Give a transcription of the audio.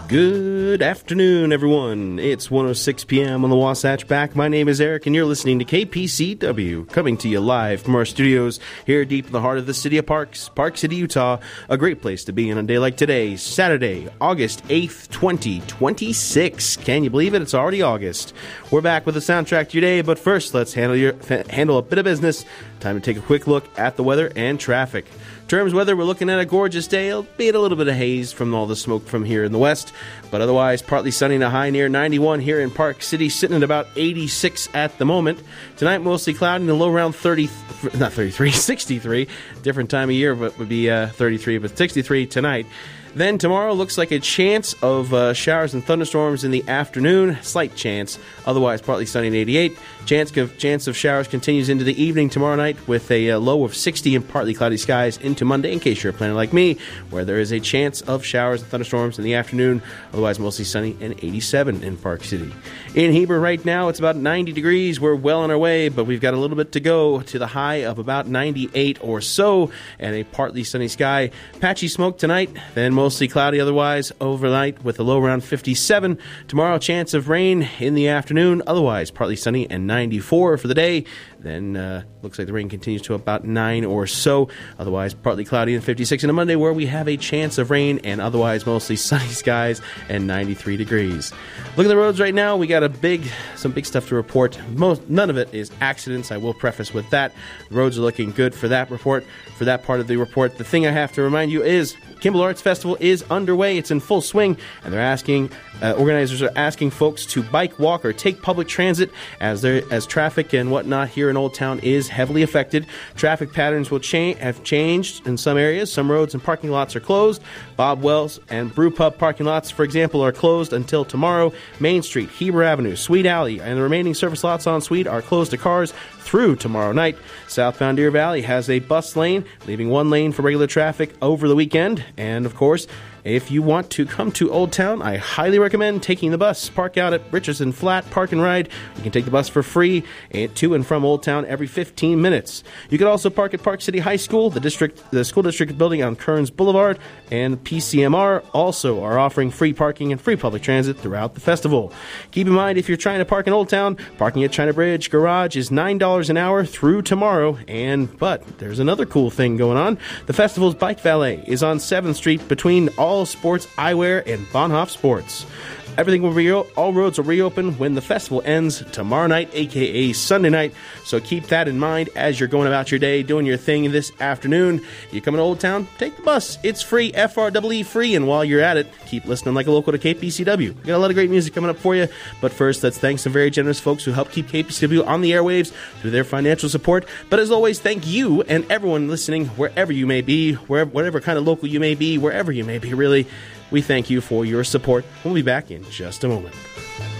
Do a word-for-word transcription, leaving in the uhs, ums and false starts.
Good afternoon, everyone. It's one oh six p.m. on the Wasatch Back. My name is Eric, and you're listening to K P C W, coming to you live from our studios here deep in the heart of the city of Parks, Park City, Utah. A great place to be on a day like today, Saturday, August eighth, twenty twenty-six. Can you believe it? It's already August. We're back with a soundtrack to your day, but first, let's handle, your, handle a bit of business. Time to take a quick look at the weather and traffic. In terms of weather, we're looking at a gorgeous day, albeit a little bit of haze from all the smoke from here in the west, but otherwise partly sunny and a high near ninety-one here in Park City, sitting at about eighty-six at the moment. Tonight, mostly cloudy and a low around thirty, not thirty-three, sixty-three. Different time of year, but would be uh, thirty-three, but sixty-three tonight. Then tomorrow looks like a chance of uh, showers and thunderstorms in the afternoon. Slight chance. Otherwise, partly sunny and eighty-eight. Chance of, chance of showers continues into the evening tomorrow night with a uh, low of sixty and partly cloudy skies into Monday, in case you're planning like me, where there is a chance of showers and thunderstorms in the afternoon. Otherwise, mostly sunny and eighty-seven in Park City. In Heber right now, it's about ninety degrees. We're well on our way, but we've got a little bit to go to the high of about ninety-eight or so, and a partly sunny sky. Patchy smoke tonight, then mostly cloudy otherwise overnight with a low around fifty-seven. Tomorrow, chance of rain in the afternoon. Otherwise, partly sunny and ninety-four for the day. Then uh, looks like the rain continues to about nine or so. Otherwise, partly cloudy and fifty-six on a Monday, where we have a chance of rain and otherwise mostly sunny skies and ninety-three degrees. Look at the roads right now. We got a big, some big stuff to report. Most, none of it is accidents. I will preface with that. The roads are looking good for that report, for that part of the report. The thing I have to remind you is Kimball Arts Festival is underway. It's in full swing, and they're asking, uh, organizers are asking folks to bike, walk, or take public transit as there as traffic and whatnot here in Old Town is heavily affected. Traffic patterns will cha- have changed in some areas. Some roads and parking lots are closed. Bob Wells and Brew Pub parking lots, for example, are closed until tomorrow. Main Street, Heber Avenue, Sweet Alley, and the remaining service lots on Sweet are closed to cars through tomorrow night. Southbound Deer Valley has a bus lane, leaving one lane for regular traffic over the weekend. And, of course, if you want to come to Old Town, I highly recommend taking the bus. Park out at Richardson Flat Park and Ride. You can take the bus for free to and from Old Town every fifteen minutes. You can also park at Park City High School, the district, the school district building on Kearns Boulevard, and P C M R also are offering free parking and free public transit throughout the festival. Keep in mind, if you're trying to park in Old Town, parking at China Bridge Garage is nine dollars an hour through tomorrow. And but there's another cool thing going on. The festival's bike valet is on seventh Street between all Sports Eyewear and Bonhoff Sports. Everything will re- all roads will reopen when the festival ends tomorrow night, aka Sunday night. So keep that in mind as you're going about your day, doing your thing this afternoon. You come to Old Town, take the bus. It's free, F R E E free. And while you're at it, keep listening like a local to K P C W. We got a lot of great music coming up for you. But first, let's thank some very generous folks who help keep K P C W on the airwaves through their financial support. But as always, thank you and everyone listening, wherever you may be, wherever, whatever kind of local you may be, wherever you may be, really. We thank you for your support. We'll be back in just a moment.